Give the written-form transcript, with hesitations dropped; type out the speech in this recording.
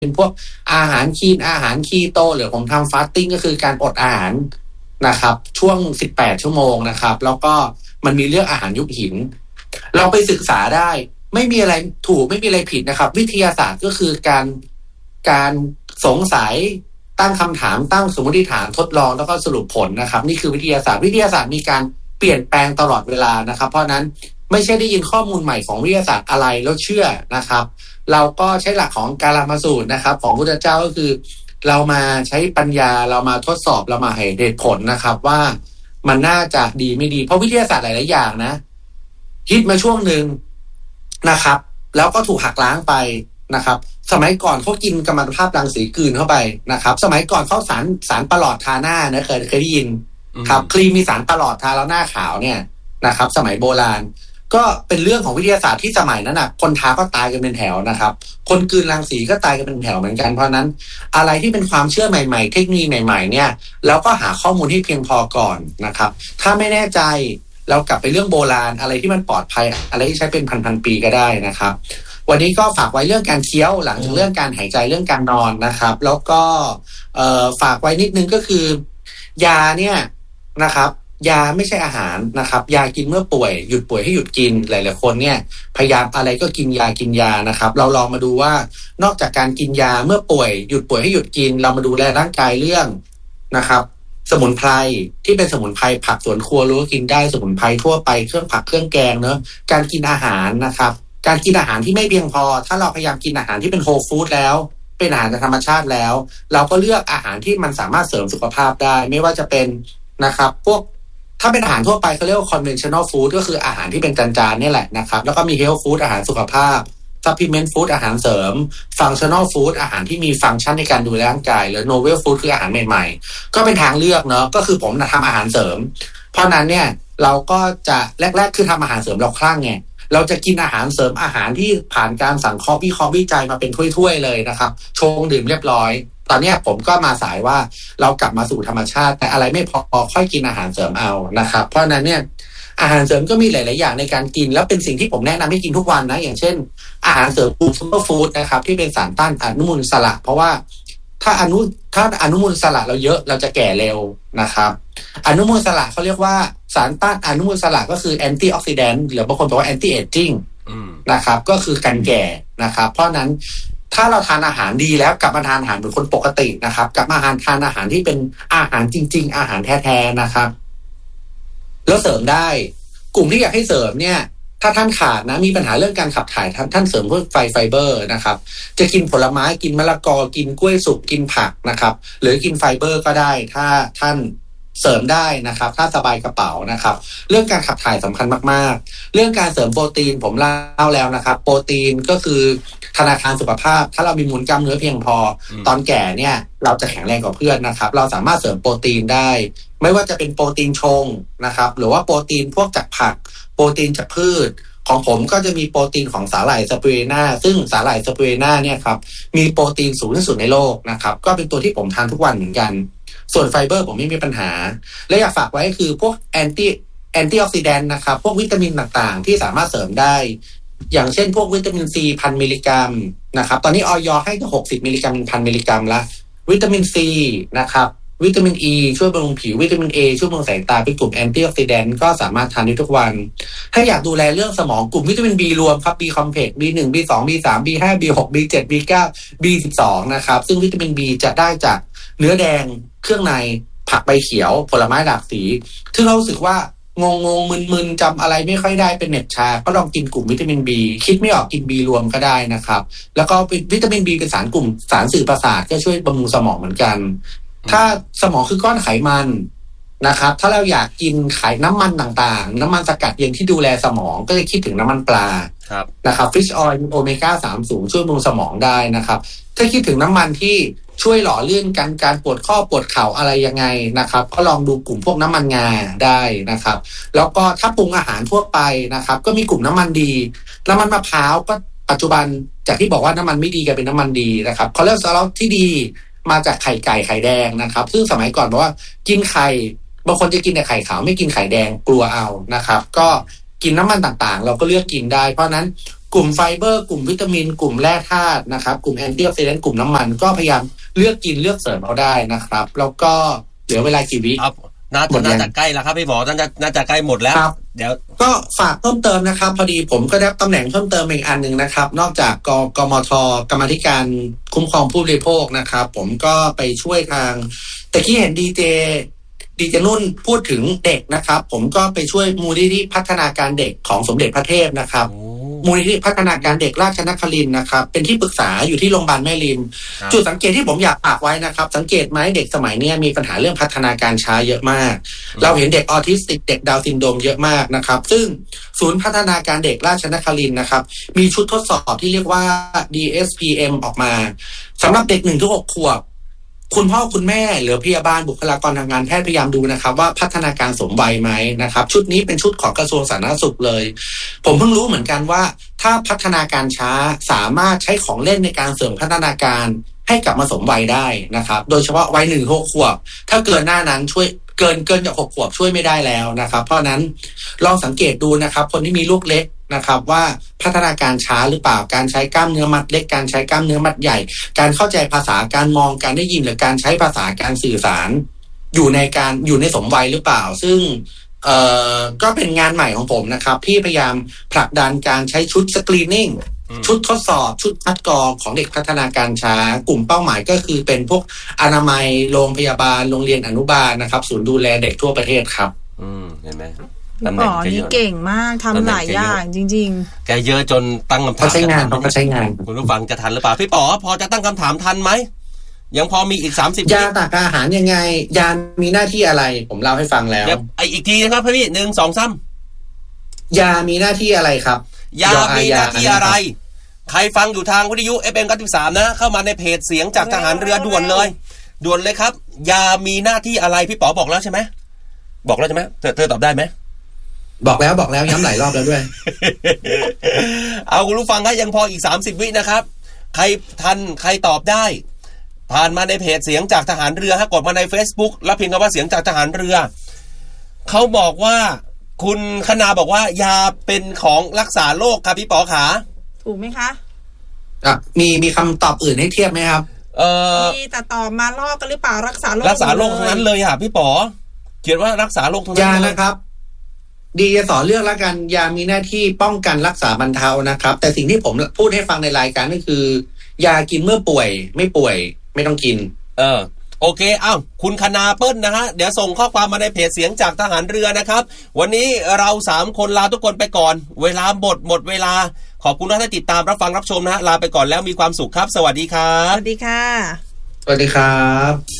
เป็นพวกอาหารคีนอาหารคีโตหรือผมทำฟาสติ้งก็คือการอดอาหารนะครับช่วง18ชั่วโมงนะครับแล้วก็มันมีเรื่องอาหารยุคหินเราไปศึกษาได้ไม่มีอะไรถูกไม่มีอะไรผิดนะครับวิทยาศาสตร์ก็คือการสงสัยตั้งคำถามตั้งสมมติฐานทดลองแล้วก็สรุปผลนะครับนี่คือวิทยาศาสตร์มีการเปลี่ยนแปลงตลอดเวลานะครับเพราะนั้นไม่ใช่ได้ยินข้อมูลใหม่ของวิทยาศาสตร์อะไรแล้วเชื่อนะครับเราก็ใช้หลักของกาลามสูตรนะครับของพุทธเจ้าก็คือเรามาใช้ปัญญาเรามาทดสอบเรามาให้เหตุผลนะครับว่ามันน่าจะดีไม่ดีเพราะวิทยาศาสตร์หลายๆอย่างนะฮิตมาช่วงหนึ่งนะครับแล้วก็ถูกหักล้างไปนะครับสมัยก่อนเขากินกัมมันตภาพรังสีกลืนเข้าไปนะครับสมัยก่อนเขาสารประหลอดทาหน้านะเคยได้ยินครับครีมมีสารประหลอดทาแล้วหน้าขาวเนี่ยนะครับสมัยโบราณก็เป็นเรื่องของวิทยาศาสตร์ที่สมัยนั้นน่ะคนทาก็ตายกันเป็นแถวนะครับคนกลืนรังสีก็ตายกันเป็นแถวเหมือนกันเพราะนั้นอะไรที่เป็นความเชื่อใหม่ๆเทคโนโลยีใหม่ๆเนี่ยเราก็หาข้อมูลที่เพียงพอก่อนนะครับถ้าไม่แน่ใจเรากลับไปเรื่องโบราณอะไรที่มันปลอดภัยอะไรที่ใช้เป็นพันปีก็ได้นะครับวันนี้ก็ฝากไว้เรื่องการเคี้ยวหลังจากเรื่องการหายใจเรื่องการนอนนะครับแล้วก็ฝากไว้นิดนึงก็คือยาเนี่ยนะครับยาไม่ใช่อาหารนะครับยากินเมื่อป่วยหยุดป่วยให้หยุดกินหลายๆคนเนี่ยพยายามอะไรก็กินยานะครับเราลองมาดูว่านอกจากการกินยาเมื่อป่วยหยุดป่วยให้หยุดกินเรามาดูแลร่างกายเรื่องนะครับสมุนไพรที่เป็นสมุนไพรผักสวนครัวรู้ว่ากินได้สมุนไพรทั่วไปเครื่องผักเครื่องแกงเนอะการกินอาหารนะครับการกินอาหารที่ไม่เพียงพอถ้าเราพยายามกินอาหารที่เป็นโฮลฟู้ดแล้วเป็นอาหารจากธรรมชาติแล้วเราก็เลือกอาหารที่มันสามารถเสริมสุขภาพได้ไม่ว่าจะเป็นนะครับพวกถ้าเป็นอาหารทั่วไปเขาเรียกว่า conventional food ก็คืออาหารที่เป็นจานๆนี่แหละนะครับแล้วก็มี health food อาหารสุขภาพ supplement food อาหารเสริม functional food อาหารที่มีฟังก์ชันในการดูแลร่างกายหรือ novel food คืออาหารใหม่ๆก็เป็นทางเลือกเนาะก็คือผมทำอาหารเสริมเพราะนั้นเนี่ยเราก็จะแรกๆคือทำอาหารเสริมเราคลั่งไงเราจะกินอาหารเสริมอาหารที่ผ่านการสังเคราะห์วิเคราะห์วิจัยมาเป็นถ้วยๆเลยนะครับชงดื่มเรียบร้อยตอนนี้ผมก็มาสายว่าเรากลับมาสู่ธรรมชาติแต่อะไรไม่พอค่อยกินอาหารเสริมเอานะครับเพราะนั้นเนี่ยอาหารเสริมก็มีหลายๆอย่างในการกินแล้วเป็นสิ่งที่ผมแนะนำให้กินทุกวันนะอย่างเช่นอาหารเสริมซูเปอร์ฟู้ดนะครับที่เป็นสารต้านอนุมูลอิสระเพราะว่าถ้าอนุมูลอิสระเราเยอะเราจะแก่เร็วนะครับอนุมูลอิสระเขาเรียกว่าสารต้านอนุมูลอิสระก็คือแอนตี้ออกซิแดนต์หรือบางคนบอกว่าแอนตี้เอจจิ้งนะครับก็คือกันแก่นะครับเพราะนั้นถ้าเราทานอาหารดีแล้วกลับมาทานอาหารเหมือนคนปกตินะครับกลับมาทานอาหารที่เป็นอาหารจริงๆอาหารแท้ๆนะครับแล้วเสริมได้กลุ่มที่อยากให้เสริมเนี่ยถ้าท่านขาดนะมีปัญหาเรื่องการขับถ่ายท่านเสริมพวกไฟเบอร์นะครับจะกินผลไม้กินมะละกอกินกล้วยสุกกินผักนะครับหรือกินไฟเบอร์ก็ได้ถ้าท่านเสริมได้นะครับถ้าสบายกระเป๋านะครับเรื่องการขับถ่ายสำคัญมากๆเรื่องการเสริมโปรตีนผมเล่าแล้วนะครับโปรตีนก็คือธนาคารสุขภาพถ้าเรามีมูลกล้ามเนื้อเพียงพอตอนแก่เนี่ยเราจะแข็งแรงกว่าเพื่อนนะครับเราสามารถเสริมโปรตีนได้ไม่ว่าจะเป็นโปรตีนชงนะครับหรือว่าโปรตีนพวกจากผักโปรตีนจากพืชของผมก็จะมีโปรตีนของสาหร่ายสปิรูลิน่าซึ่งสาหร่ายสปิรูลิน่าเนี่ยครับมีโปรตีนสูงที่สุดในโลกนะครับก็เป็นตัวที่ผมทานทุกวันเหมือนกันส่วนไฟเบอร์ผมไม่มีปัญหาและอยากฝากไว้คือพวกแอนตี้ออกซิแดนต์นะครับพวกวิตามินต่างๆที่สามารถเสริมได้อย่างเช่นพวกวิตามินซี1,000 มิลลิกรัมนะครับตอนนี้อย.ให้ถึง60 มิลลิกรัม 1,000 มิลลิกรัมละวิตามินซีนะครับวิตามินอีช่วยบำรุงผิววิตามินเอช่วยบำรุงสายตาเป็นกลุ่มแอนตี้ออกซิแดนต์ก็สามารถทานได้ทุกวันถ้าอยากดูแลเรื่องสมองกลุ่มวิตามินบีรวมครับ B คอมเพล็กซ์ B1 B2 B3 B5 B6 B7 B9 B12 นะครับซึ่งวิตามิน B จะได้จากเนื้อแดงเครื่องในผักใบเขียวผลไม้หลากสีซึ่งเรารู้สึกว่างงมึนจำอะไรไม่ค่อยได้เป็นเหน็บชาก็ลองกินกลุ่มวิตามิน B คิดไม่ออกกิน B รวมก็ได้นะครับแล้วก็วิตามิน B เป็นกลุ่มสารสื่อประสาทก็ช่วยบำรุงสมองเหมือนกันถ้าสมองคือก้อนไขมันนะครับถ้าเราอยากกินน้ำมันต่างๆน้ำมันสกัดเย็นที่ดูแลสมองก็จะคิดถึงน้ำมันปลานะครับฟิชออยล์โอเมก้า3สูงช่วยบำรุงสมองได้นะครับถ้าคิดถึงน้ำมันที่ช่วยหล่อเลื่อนการปวดข้อปวดเข่าอะไรยังไงนะครับก็ลองดูกลุ่มพวกน้ำมันงาได้นะครับแล้วก็ถ้าปรุงอาหารทั่วไปนะครับก็มีกลุ่มน้ำมันดีน้ำมันมะพร้าวก็ปัจจุบันจากที่บอกว่าน้ำมันไม่ดีกลายเป็นน้ำมันดีนะครับคอเลสเตอรอลที่ดีมาจากไข่ไก่ไข่แดงนะครับซึ่งสมัยก่อนบอกว่ากินไข่บางคนจะกินแต่ไข่ขาวไม่กินไข่แดงกลัวเอานะครับก็กินน้ำมันต่างๆเราก็เลือกกินได้เพราะนั้นกลุ่มไฟเบอร์กลุ่มวิตามินกลุ่มแร่ธาตุนะครับกลุ่มแอนตี้ออกซิแดนต์กลุ่มน้ำมันก็พยายามเลือกกินเลือกเสริมเอาได้นะครับแล้วก็เหลือเวลากี่วิน่าจะใกล้แล้วครับพี่หมอน่าจะใกล้หมดแล้วเดี๋ยวก็ฝากเพิ่มเติมนะครับพอดีผมก็ได้ตำแหน่งเพิ่มเติมอีกอันนึงนะครับนอกจากกมท.กรรมาธิการคุ้มครองผู้บริโภคนะครับผมก็ไปช่วยทางแต่ที่เห็นดีเจนุ่นพูดถึงเด็กนะครับผมก็ไปช่วยมูลนิธิพัฒนาการเด็กของสมเด็จพระเทพนะครับมูลนิธิพัฒนาการเด็กราชนครินทร์นะครับเป็นที่ปรึกษาอยู่ที่โรงพยาบาลแม่ริมจุดสังเกตที่ผมอยากฝากไว้นะครับสังเกตไหมเด็กสมัยนี้มีปัญหาเรื่องพัฒนาการช้าเยอะมากเราเห็นเด็กออทิสติกเด็กดาวน์ซินโดรมเยอะมากนะครับซึ่งศูนย์พัฒนาการเด็กราชนครินทร์นะครับมีชุดทดสอบที่เรียกว่า DSPM ออกมาสำหรับเด็ก 1-6 ขวบคุณพ่อคุณแม่หรือพยาบาลบุคลากรทางการแพทย์พยายามดูนะครับว่าพัฒนาการสมวัยไหมนะครับชุดนี้เป็นชุดของกระทรวงสาธารณสุขเลยผมเพิ่งรู้เหมือนกันว่าถ้าพัฒนาการช้าสามารถใช้ของเล่นในการเสริมพัฒนาการให้กลับมาสมวัยได้นะครับโดยเฉพาะวัย 1-6 ขวบถ้าเกินหน้านั้นช่วยเกินจาก6 ขวบช่วยไม่ได้แล้วนะครับเพราะนั้นลองสังเกตดูนะครับคนที่มีลูกเล็กนะครับว่าพัฒนาการช้าหรือเปล่าการใช้กล้ามเนื้อมัดเล็กการใช้กล้ามเนื้อมัดใหญ่การเข้าใจภาษาการมองการได้ยินหรือการใช้ภาษาการสื่อสารอยู่ในสมวัยหรือเปล่าซึ่งก็เป็นงานใหม่ของผมนะครับที่พยายามผลักดันการใช้ชุดสกรีนนิ่งชุดทดสอบชุดคัดกรองของเด็กพัฒนาการช้ากลุ่มเป้าหมายก็คือเป็นพวกอนามัยโรงพยาบาลโรงเรียนอนุบาลนะครับศูนย์ดูแลเด็กทั่วประเทศครับเห็นไหมพี่ป๋อนี่เก่งมากทำหลายอย่างจริงๆแกเยอะจนตั้งคำถามเขาใช้งานคุณผู้ฟังจะทันหรือเปล่าพี่ป๋อพอจะตั้งคำถามทันไหมยังพอมีอีก30 ยาตักอาหารยังไงยามีหน้าที่อะไรผมเล่าให้ฟังแล้วอีกทีนะครับพี่1 2 3 ยามีหน้าที่อะไรครับยามีหน้าที่อะไรใครฟังอยู่ทางวิทยุ FM 93นะเข้ามาในเพจเสียงจากทหารเรือด่วนเลยครับยามีหน้าที่อะไรพี่ป๋อบอกแล้วใช่ไหมบอกแล้วใช่ไหมเธอตอบได้ไหมบอกแล้วย้ำหลายรอบแล้วด้วยเอาคุณผู้ฟังให้ยังพออีก30 วินะครับใครทันใครตอบได้ผ่านมาในเพจเสียงจากทหารเรือฮะกดมาใน Facebook แล้วพิมพ์คำว่าเสียงจากทหารเรือเขาบอกว่าคุณคณาบอกว่ายาเป็นของรักษาโรคครับพี่ป๋อขาถูกไหมคะมีคำตอบอื่นให้เทียบไหมครับมีแต่ตอบมาลอกกันหรือเปล่ารักษาโรคทั้งนั้นเลยค่ะพี่ป๋อเขียนว่ารักษาโรคทั้งนั้นยานะครับดีจะสอนเรื่องละกันยามีหน้าที่ป้องกันรักษาบรรเทานะครับแต่สิ่งที่ผมพูดให้ฟังในรายการก็คือยากินเมื่อป่วยไม่ป่วยไม่ต้องกินโอเคคุณคณาเปิ้ลนะฮะเดี๋ยวส่งข้อความมาในเพจเสียงจากทหารเรือนะครับวันนี้เรา3คนลาทุกคนไปก่อนเวลาหมดเวลาขอบคุณที่ติดตามรับฟังรับชมนะฮะลาไปก่อนแล้วมีความสุขครับสวัสดีครับสวัสดีค่ะสวัสดีครับ